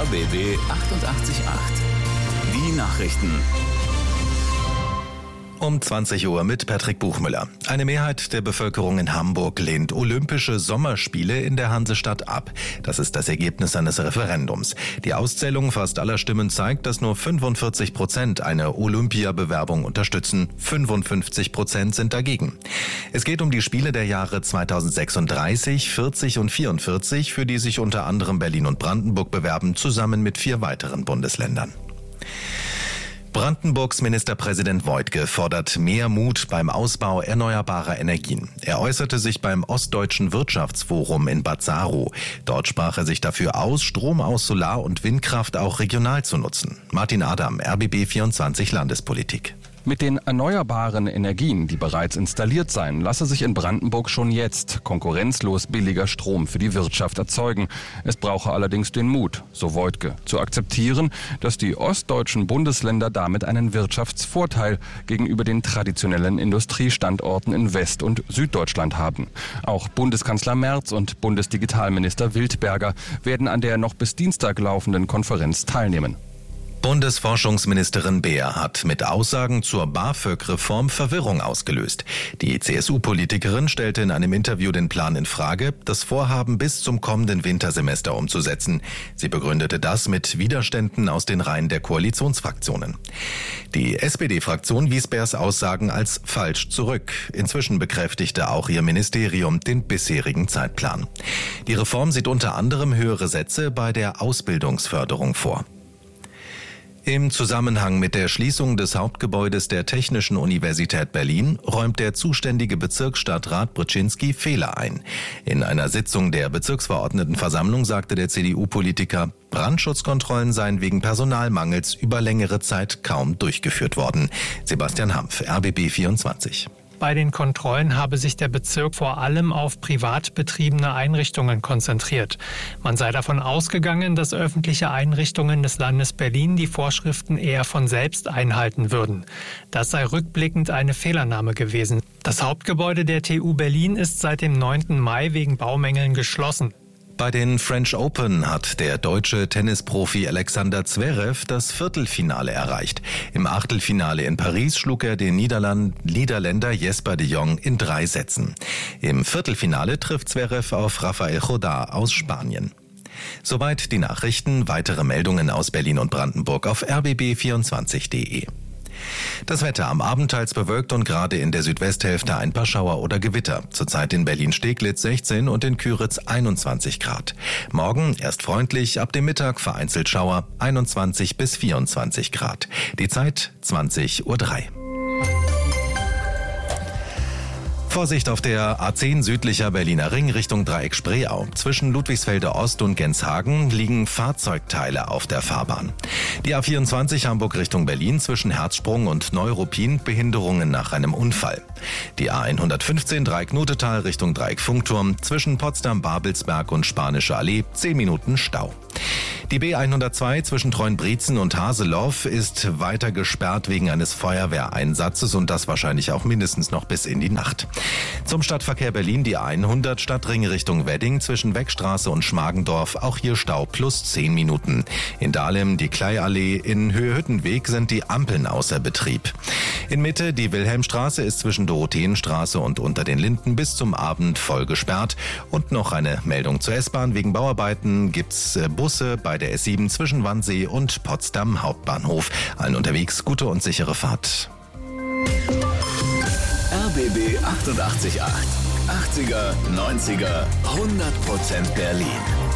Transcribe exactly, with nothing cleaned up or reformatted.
R B B achtundachtzig Komma acht. Die Nachrichten. Um zwanzig Uhr mit Patrick Buchmüller. Eine Mehrheit der Bevölkerung in Hamburg lehnt Olympische Sommerspiele in der Hansestadt ab. Das ist das Ergebnis eines Referendums. Die Auszählung fast aller Stimmen zeigt, dass nur fünfundvierzig Prozent eine Olympiabewerbung unterstützen. fünfundfünfzig Prozent sind dagegen. Es geht um die Spiele der Jahre zweitausendsechsunddreißig, vierzig und vierundvierzig, für die sich unter anderem Berlin und Brandenburg bewerben, zusammen mit vier weiteren Bundesländern. Brandenburgs Ministerpräsident Woidke fordert mehr Mut beim Ausbau erneuerbarer Energien. Er äußerte sich beim Ostdeutschen Wirtschaftsforum in Bad Saro. Dort sprach er sich dafür aus, Strom aus Solar- und Windkraft auch regional zu nutzen. Martin Adam, R B B vierundzwanzig Landespolitik. Mit den erneuerbaren Energien, die bereits installiert seien, lasse sich in Brandenburg schon jetzt konkurrenzlos billiger Strom für die Wirtschaft erzeugen. Es brauche allerdings den Mut, so Woidke, zu akzeptieren, dass die ostdeutschen Bundesländer damit einen Wirtschaftsvorteil gegenüber den traditionellen Industriestandorten in West- und Süddeutschland haben. Auch Bundeskanzler Merz und Bundesdigitalminister Wildberger werden an der noch bis Dienstag laufenden Konferenz teilnehmen. Bundesforschungsministerin Beer hat mit Aussagen zur BAföG-Reform Verwirrung ausgelöst. Die C S U-Politikerin stellte in einem Interview den Plan in Frage, das Vorhaben bis zum kommenden Wintersemester umzusetzen. Sie begründete das mit Widerständen aus den Reihen der Koalitionsfraktionen. Die S P D-Fraktion wies Beers Aussagen als falsch zurück. Inzwischen bekräftigte auch ihr Ministerium den bisherigen Zeitplan. Die Reform sieht unter anderem höhere Sätze bei der Ausbildungsförderung vor. Im Zusammenhang mit der Schließung des Hauptgebäudes der Technischen Universität Berlin räumt der zuständige Bezirksstadtrat Brzezinski Fehler ein. In einer Sitzung der Bezirksverordnetenversammlung sagte der C D U-Politiker, Brandschutzkontrollen seien wegen Personalmangels über längere Zeit kaum durchgeführt worden. Sebastian Hampf, R B B vierundzwanzig. Bei den Kontrollen habe sich der Bezirk vor allem auf privat betriebene Einrichtungen konzentriert. Man sei davon ausgegangen, dass öffentliche Einrichtungen des Landes Berlin die Vorschriften eher von selbst einhalten würden. Das sei rückblickend eine Fehlannahme gewesen. Das Hauptgebäude der T U Berlin ist seit dem neunten Mai wegen Baumängeln geschlossen. Bei den French Open hat der deutsche Tennisprofi Alexander Zverev das Viertelfinale erreicht. Im Achtelfinale in Paris schlug er den Niederland- Niederländer Jesper de Jong in drei Sätzen. Im Viertelfinale trifft Zverev auf Rafael Jodá aus Spanien. Soweit die Nachrichten. Weitere Meldungen aus Berlin und Brandenburg auf r b b vierundzwanzig punkt d e. Das Wetter am Abend teils bewölkt und gerade in der Südwesthälfte ein paar Schauer oder Gewitter. Zurzeit in Berlin-Steglitz sechzehn und in Küritz einundzwanzig Grad. Morgen erst freundlich, ab dem Mittag vereinzelt Schauer, einundzwanzig bis vierundzwanzig Grad. Die Zeit zwanzig Uhr drei. Vorsicht auf der A zehn südlicher Berliner Ring Richtung Dreieck Spreeau. Zwischen Ludwigsfelder Ost und Genshagen liegen Fahrzeugteile auf der Fahrbahn. Die A vierundzwanzig Hamburg Richtung Berlin zwischen Herzsprung und Neuruppin Behinderungen nach einem Unfall. Die A hundertfünfzehn Dreieck-Nutetal Richtung Dreieck Funkturm zwischen Potsdam, Babelsberg und Spanische Allee zehn Minuten Stau. Die B hundertzwei zwischen Treuenbrietzen und Haseloff ist weiter gesperrt wegen eines Feuerwehreinsatzes und das wahrscheinlich auch mindestens noch bis in die Nacht. Zum Stadtverkehr Berlin die A hundert Stadtring Richtung Wedding zwischen Weckstraße und Schmargendorf, auch hier Stau plus zehn Minuten. In Dahlem die Kleiallee, in Höhehüttenweg sind die Ampeln außer Betrieb. In Mitte die Wilhelmstraße ist zwischen Dorotheenstraße und Unter den Linden bis zum Abend voll gesperrt. Und noch eine Meldung zur S-Bahn. Wegen Bauarbeiten gibt's Busse bei der S sieben zwischen Wannsee und Potsdam Hauptbahnhof. Allen unterwegs gute und sichere Fahrt. R B B achtundachtzig Komma acht. achtziger, neunziger, hundert Prozent Berlin.